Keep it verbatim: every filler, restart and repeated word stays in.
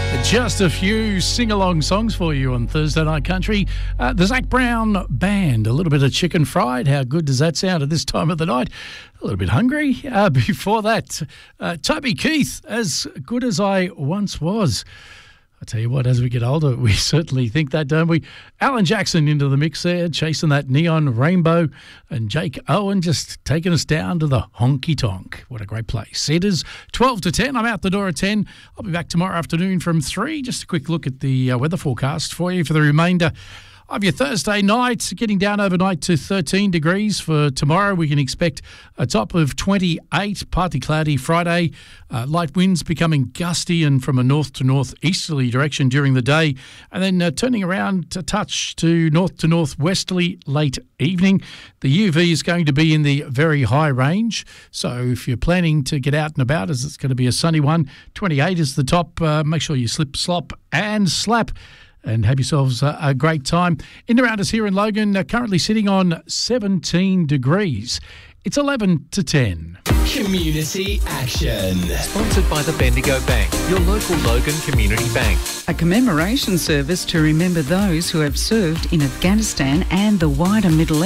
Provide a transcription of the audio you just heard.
Just a few sing-along songs for you on Thursday Night Country. Uh, the Zac Brown Band, a little bit of chicken fried. How good does that sound at this time of the night? A little bit hungry. Uh, before that, uh, Toby Keith, As Good As I Once Was. I tell you what, as we get older, we certainly think that, don't we? Alan Jackson into the mix there, chasing that neon rainbow, and Jake Owen just taking us down to the honky tonk. What a great place. It is twelve to ten. I'm out the door at ten. I'll be back tomorrow afternoon from three. Just a quick look at the uh, weather forecast for you for the remainder of your Thursday night, getting down overnight to thirteen degrees for tomorrow. We can expect a top of twenty-eight, partly cloudy Friday. Uh, light winds becoming gusty and from a north to northeasterly direction during the day, and then uh, turning around to touch to north to northwesterly late evening. The U V is going to be in the very high range, so if you're planning to get out and about, as it's going to be a sunny one, twenty-eight is the top. Uh, make sure you slip, slop and slap, and have yourselves a, a great time. In around us here in Logan, uh, currently sitting on seventeen degrees. It's eleven to ten. Community Action. Sponsored by the Bendigo Bank, your local Logan community bank. A commemoration service to remember those who have served in Afghanistan and the wider Middle East.